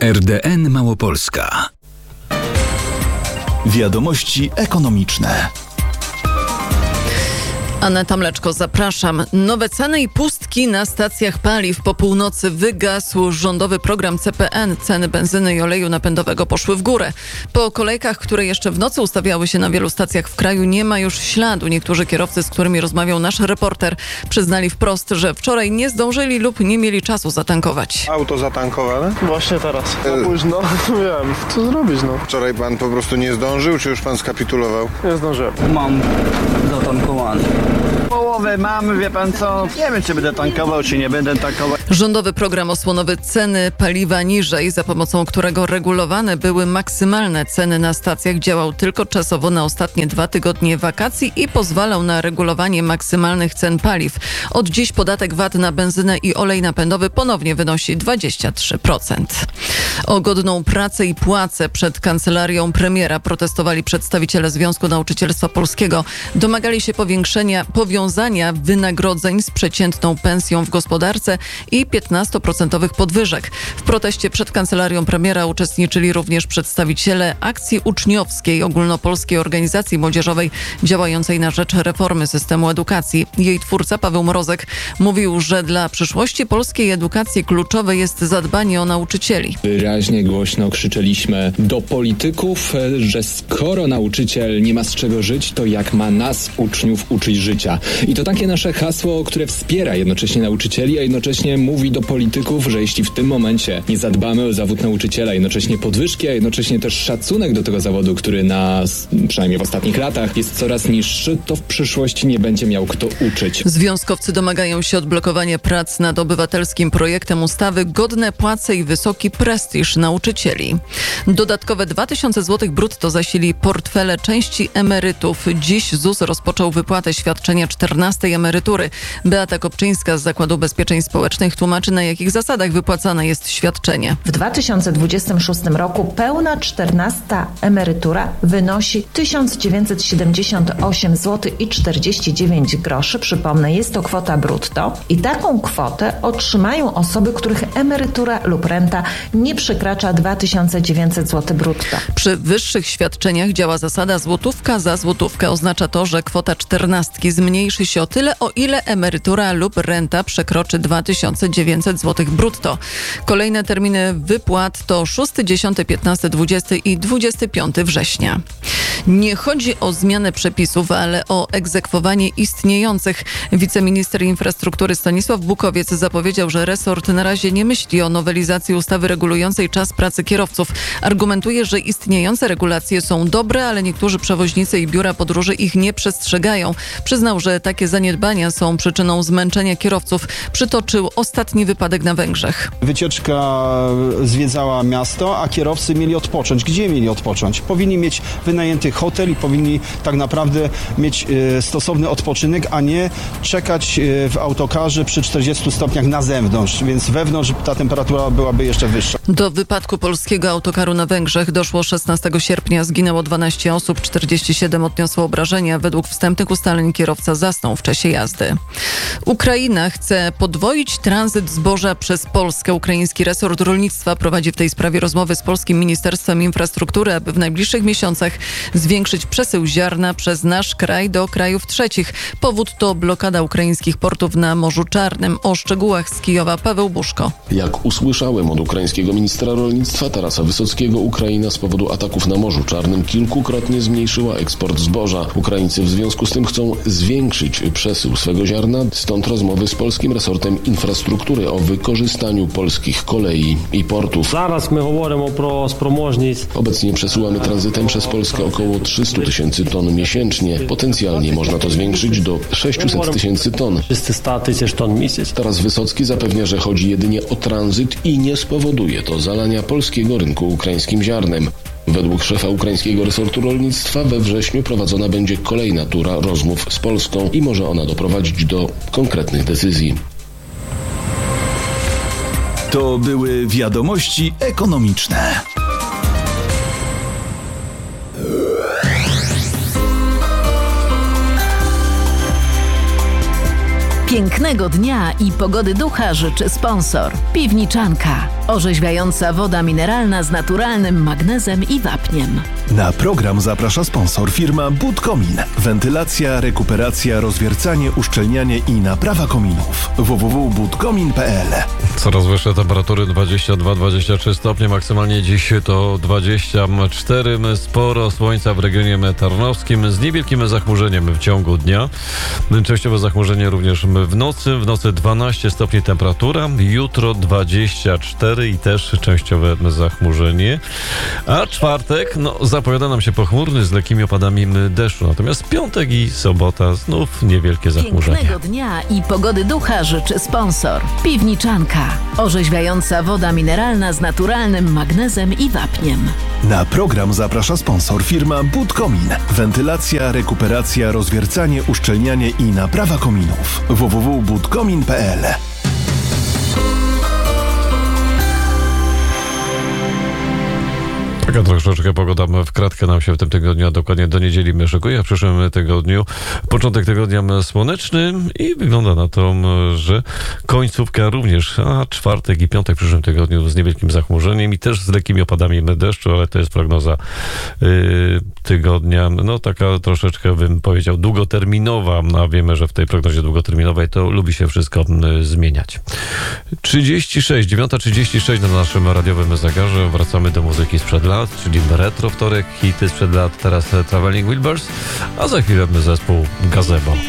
RDN Małopolska. Wiadomości ekonomiczne. Aneta Mleczko, zapraszam. Nowe ceny i pustki na stacjach paliw. Po północy wygasł rządowy program CPN. Ceny benzyny i oleju napędowego poszły w górę. Po kolejkach, które jeszcze w nocy ustawiały się na wielu stacjach w kraju, nie ma już śladu. Niektórzy kierowcy, z którymi rozmawiał nasz reporter, przyznali wprost, że wczoraj nie zdążyli lub nie mieli czasu zatankować. Auto zatankowane? Właśnie teraz. Za późno. Wiem, co zrobić, no. Wczoraj pan po prostu nie zdążył, czy już pan skapitulował? Nie zdążyłem. Mam zatankowany. Połowę mam, wie pan co, nie wiem, czy będę tankował, czy nie będę tankował. Rządowy program osłonowy ceny paliwa niżej, za pomocą którego regulowane były maksymalne ceny na stacjach, działał tylko czasowo na ostatnie 2 tygodnie wakacji i pozwalał na regulowanie maksymalnych cen paliw. Od dziś podatek VAT na benzynę i olej napędowy ponownie wynosi 23%. O godną pracę i płacę przed kancelarią premiera protestowali przedstawiciele Związku Nauczycielstwa Polskiego. Domagali się powiązania wynagrodzeń z przeciętną pensją w gospodarce i 15% podwyżek. W proteście przed kancelarią premiera uczestniczyli również przedstawiciele Akcji Uczniowskiej, ogólnopolskiej organizacji młodzieżowej działającej na rzecz reformy systemu edukacji. Jej twórca Paweł Mrozek mówił, że dla przyszłości polskiej edukacji kluczowe jest zadbanie o nauczycieli. Wyraźnie głośno krzyczeliśmy do polityków, że skoro nauczyciel nie ma z czego żyć, to jak ma nas, uczniów, uczyć życia. I to takie nasze hasło, które wspiera jednocześnie nauczycieli, a jednocześnie mówi do polityków, że jeśli w tym momencie nie zadbamy o zawód nauczyciela, jednocześnie podwyżki, a jednocześnie też szacunek do tego zawodu, który przynajmniej w ostatnich latach jest coraz niższy, to w przyszłości nie będzie miał kto uczyć. Związkowcy domagają się odblokowania prac nad obywatelskim projektem ustawy Godne płace i wysoki prestiż nauczycieli. Dodatkowe 2000 zł brutto zasili portfele części emerytów. Dziś ZUS rozpoczął wypłatę świadczenia 14. emerytury. Beata Kopczyńska z Zakładu Ubezpieczeń Społecznych tłumaczy, na jakich zasadach wypłacane jest świadczenie. W 2026 roku pełna 14. emerytura wynosi 1978 zł i 49 groszy. Przypomnę, jest to kwota brutto i taką kwotę otrzymają osoby, których emerytura lub renta nie przekracza 2900 zł brutto. Przy wyższych świadczeniach działa zasada złotówka za złotówkę. Oznacza to, że kwota 14 zmniejszy się o tyle, o ile emerytura lub renta przekroczy 2900 zł brutto. Kolejne terminy wypłat to 6, 10, 15, 20 i 25 września. Nie chodzi o zmianę przepisów, ale o egzekwowanie istniejących. Wiceminister infrastruktury Stanisław Bukowiec zapowiedział, że resort na razie nie myśli o nowelizacji ustawy regulującej czas pracy kierowców. Argumentuje, że istniejące regulacje są dobre, ale niektórzy przewoźnicy i biura podróży ich nie przestrzegają. Przyznał, że takie zaniedbania są przyczyną zmęczenia kierowców. Przytoczył ostatni wypadek na Węgrzech. Wycieczka zwiedzała miasto, a kierowcy mieli odpocząć. Gdzie mieli odpocząć? Powinni mieć wynajęty hotel i powinni tak naprawdę mieć stosowny odpoczynek, a nie czekać w autokarze przy 40 stopniach na zewnątrz, więc wewnątrz ta temperatura byłaby jeszcze wyższa. Do wypadku polskiego autokaru na Węgrzech doszło 16 sierpnia. Zginęło 12 osób, 47 odniosło obrażenia. Według wstępnych ustaleń kierowca zasnął w czasie jazdy. Ukraina chce podwoić tranzyt zboża przez Polskę. Ukraiński resort rolnictwa prowadzi w tej sprawie rozmowy z polskim Ministerstwem Infrastruktury, aby w najbliższych miesiącach zwiększyć przesył ziarna przez nasz kraj do krajów trzecich. Powód to blokada ukraińskich portów na Morzu Czarnym. O szczegółach z Kijowa Paweł Buszko. Jak usłyszałem od ukraińskiego ministra rolnictwa Tarasa Wysockiego, Ukraina z powodu ataków na Morzu Czarnym kilkukrotnie zmniejszyła eksport zboża. Ukraińcy w związku z tym chcą zwiększyć przesył swego ziarna, stąd rozmowy z polskim resortem infrastruktury o wykorzystaniu polskich kolei i portów. Obecnie przesyłamy tranzytem przez Polskę około 300 tysięcy ton miesięcznie. Potencjalnie można to zwiększyć do 600 tysięcy ton. Taras Wysocki zapewnia, że chodzi jedynie o tranzyt i nie spowoduje to zalania polskiego rynku ukraińskim ziarnem. Według szefa ukraińskiego resortu rolnictwa we wrześniu prowadzona będzie kolejna tura rozmów z Polską i może ona doprowadzić do konkretnych decyzji. To były wiadomości ekonomiczne. Pięknego dnia i pogody ducha życzy sponsor. Piwniczanka. Orzeźwiająca woda mineralna z naturalnym magnezem i wapniem. Na program zaprasza sponsor firma Budkomin. Wentylacja, rekuperacja, rozwiercanie, uszczelnianie i naprawa kominów. www.budkomin.pl. Coraz wyższe temperatury, 22-23 stopnie, maksymalnie dziś to 24. Sporo słońca w regionie tarnowskim z niewielkim zachmurzeniem w ciągu dnia. Częściowe zachmurzenie również w nocy 12 stopni temperatura, jutro 24 i też częściowe zachmurzenie. A czwartek, zapowiada nam się pochmurny z lekkimi opadami deszczu, natomiast piątek i sobota znów niewielkie zachmurzenie. Pięknego dnia i pogody ducha życzy sponsor. Piwniczanka. Orzeźwiająca woda mineralna z naturalnym magnezem i wapniem. Na program zaprasza sponsor firma Budkomin. Wentylacja, rekuperacja, rozwiercanie, uszczelnianie i naprawa kominów. www.budkomin.pl. Taka troszeczkę pogoda w kratkę nam się w tym tygodniu, a dokładnie do niedzieli szykuje, a w przyszłym tygodniu początek tygodnia słoneczny i wygląda na to, że końcówka również, a czwartek i piątek w przyszłym tygodniu z niewielkim zachmurzeniem i też z lekkimi opadami deszczu, ale to jest prognoza tygodnia, taka troszeczkę bym powiedział długoterminowa, a wiemy, że w tej prognozie długoterminowej to lubi się wszystko zmieniać. 9:36 na naszym radiowym zegarze, wracamy do muzyki sprzed lat, czyli retro wtorek, hity sprzed lat, teraz Traveling Wilburys, a za chwilę zespół Gazebo.